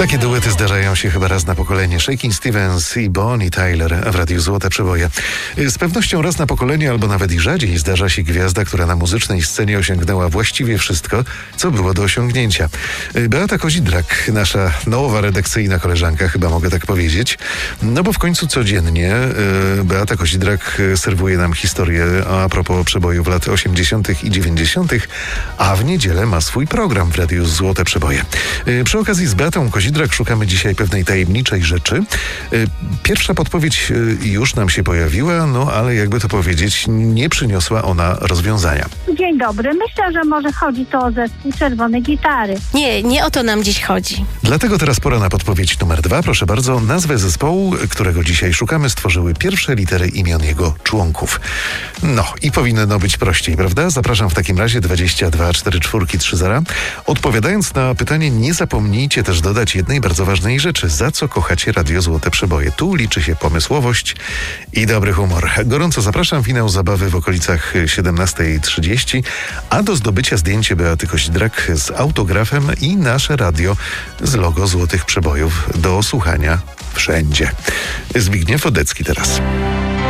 Takie duety zdarzają się chyba raz na pokolenie. Shakin' Stevens i Bonnie Tyler w Radiu Złote Przeboje. Z pewnością raz na pokolenie, albo nawet i rzadziej, zdarza się gwiazda, która na muzycznej scenie osiągnęła właściwie wszystko, co było do osiągnięcia. Beata Kozidrak, nasza nowa redakcyjna koleżanka, chyba mogę tak powiedzieć. No bo w końcu codziennie Beata Kozidrak serwuje nam historię a propos przebojów lat 80. i 90., a w niedzielę ma swój program w Radiu Złote Przeboje. Przy okazji z Beatą Kozidrak szukamy dzisiaj pewnej tajemniczej rzeczy. Pierwsza podpowiedź już nam się pojawiła, no ale jakby to powiedzieć, nie przyniosła ona rozwiązania. Dzień dobry. Myślę, że może chodzi to o zespół Czerwone Gitary. Nie o to nam dziś chodzi. Dlatego teraz pora na podpowiedź numer 2. Proszę bardzo, nazwę zespołu, którego dzisiaj szukamy, stworzyły pierwsze litery imion jego członków. No i powinno być prościej, prawda? Zapraszam w takim razie 22 44 30. Odpowiadając na pytanie, nie zapomnijcie też dodać jednej bardzo ważnej rzeczy. Za co kochacie Radio Złote Przeboje? Tu liczy się pomysłowość i dobry humor. Gorąco zapraszam. Finał zabawy w okolicach 17:30, a do zdobycia zdjęcie Beaty Kozidrak z autografem i nasze radio z logo Złotych Przebojów do słuchania wszędzie. Zbigniew Odecki teraz.